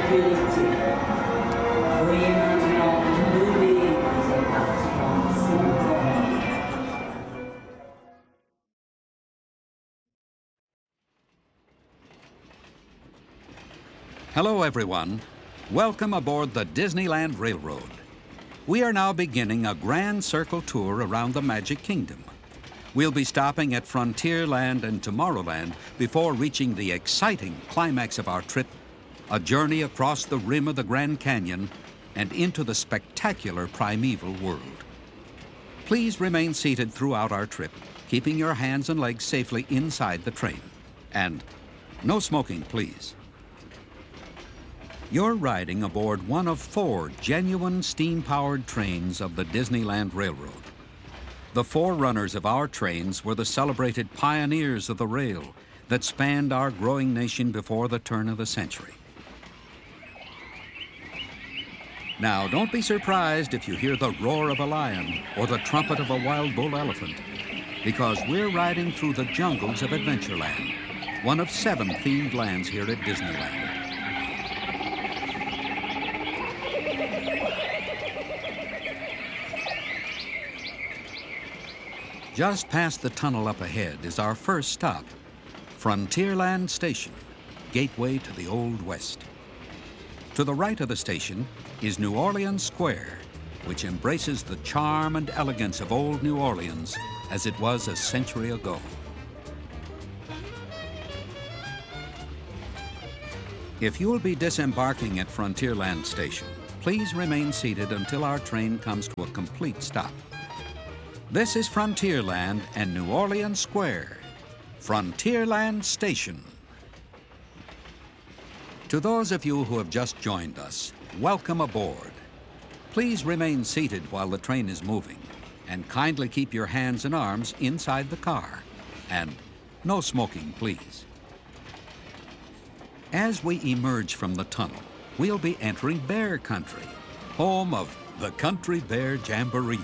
tranquility. Reimaginons movie is about Hello, everyone. Welcome aboard the Disneyland Railroad. We are now beginning a grand circle tour around the Magic Kingdom. We'll be stopping at Frontierland and Tomorrowland before reaching the exciting climax of our trip, a journey across the rim of the Grand Canyon and into the spectacular primeval world. Please remain seated throughout our trip, keeping your hands and legs safely inside the train. And no smoking, please. You're riding aboard one of 4 genuine steam-powered trains of the Disneyland Railroad. The forerunners of our trains were the celebrated pioneers of the rail that spanned our growing nation before the turn of the century. Now, don't be surprised if you hear the roar of a lion or the trumpet of a wild bull elephant, because we're riding through the jungles of Adventureland, one of 7 themed lands here at Disneyland. Just past the tunnel up ahead is our first stop, Frontierland Station, gateway to the Old West. To the right of the station is New Orleans Square, which embraces the charm and elegance of old New Orleans as it was a century ago. If you'll be disembarking at Frontierland Station, please remain seated until our train comes to a complete stop. This is Frontierland and New Orleans Square, Frontierland Station. To those of you who have just joined us, welcome aboard. Please remain seated while the train is moving, and kindly keep your hands and arms inside the car. And no smoking, please. As we emerge from the tunnel, we'll be entering Bear Country, home of the Country Bear Jamboree.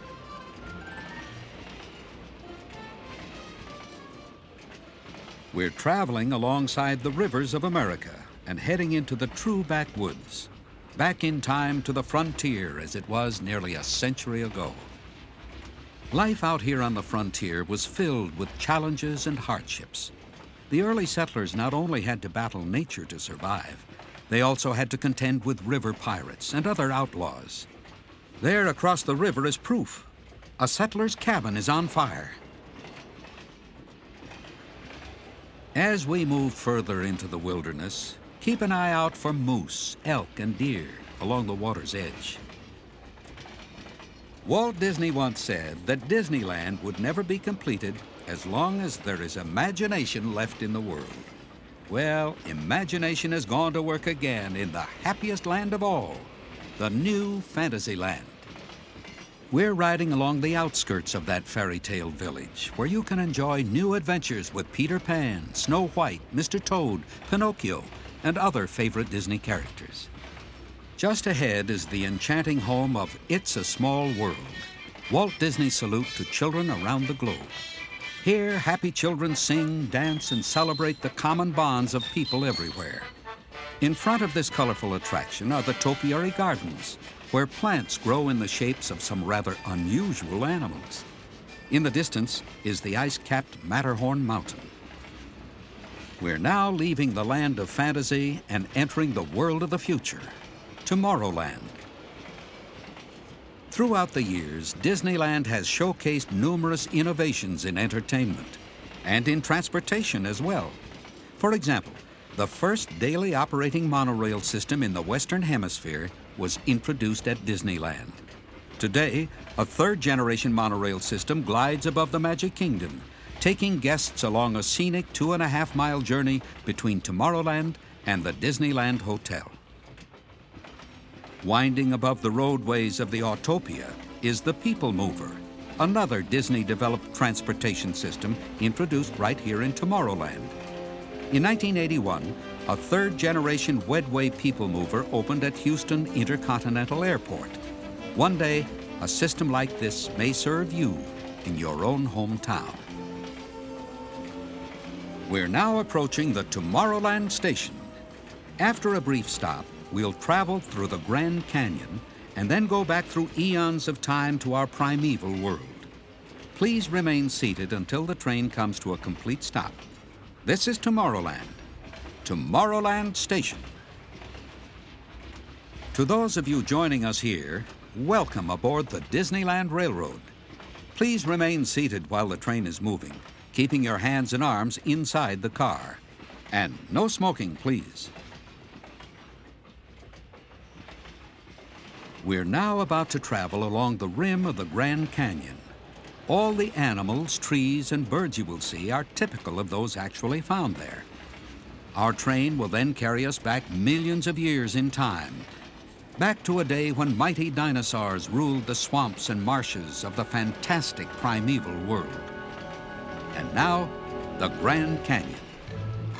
We're traveling alongside the rivers of America and heading into the true backwoods, back in time to the frontier as it was nearly a century ago. Life out here on the frontier was filled with challenges and hardships. The early settlers not only had to battle nature to survive, they also had to contend with river pirates and other outlaws. There across the river is proof. A settler's cabin is on fire. As we move further into the wilderness, keep an eye out for moose, elk, and deer along the water's edge. Walt Disney once said that Disneyland would never be completed as long as there is imagination left in the world. Well, imagination has gone to work again in the happiest land of all, the new Fantasyland. We're riding along the outskirts of that fairy tale village, where you can enjoy new adventures with Peter Pan, Snow White, Mr. Toad, Pinocchio, and other favorite Disney characters. Just ahead is the enchanting home of It's a Small World, Walt Disney's salute to children around the globe. Here, happy children sing, dance, and celebrate the common bonds of people everywhere. In front of this colorful attraction are the topiary gardens, where plants grow in the shapes of some rather unusual animals. In the distance is the ice-capped Matterhorn Mountain. We're now leaving the land of fantasy and entering the world of the future, Tomorrowland. Throughout the years, Disneyland has showcased numerous innovations in entertainment and in transportation as well. For example, the first daily operating monorail system in the Western Hemisphere was introduced at Disneyland. Today, a 3rd-generation monorail system glides above the Magic Kingdom, taking guests along a scenic 2.5-mile journey between Tomorrowland and the Disneyland Hotel. Winding above the roadways of the Autopia is the People Mover, another Disney-developed transportation system introduced right here in Tomorrowland. In 1981, a 3rd-generation Wedway People Mover opened at Houston Intercontinental Airport. One day, a system like this may serve you in your own hometown. We're now approaching the Tomorrowland Station. After a brief stop, we'll travel through the Grand Canyon and then go back through eons of time to our primeval world. Please remain seated until the train comes to a complete stop. This is Tomorrowland. Tomorrowland Station. To those of you joining us here, welcome aboard the Disneyland Railroad. Please remain seated while the train is moving, keeping your hands and arms inside the car. And no smoking, please. We're now about to travel along the rim of the Grand Canyon. All the animals, trees, and birds you will see are typical of those actually found there. Our train will then carry us back millions of years in time, back to a day when mighty dinosaurs ruled the swamps and marshes of the fantastic primeval world. And now, the Grand Canyon.